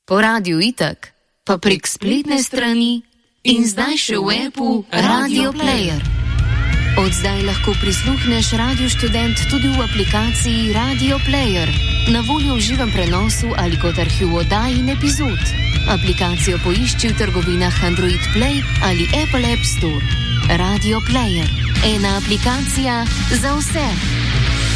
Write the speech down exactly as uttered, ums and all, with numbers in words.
po radiju itak, pa prek spletne strani in zdaj še v appu Radio Player. Od zdaj lahko prisluhneš Radio Študent tudi v aplikaciji Radio Player, na voljo v živem prenosu ali kot arhiv oddaj in epizod. Aplikacijo poišči v trgovinah Android Play ali Apple App Store. Radio Player. Ena aplikacija za vse.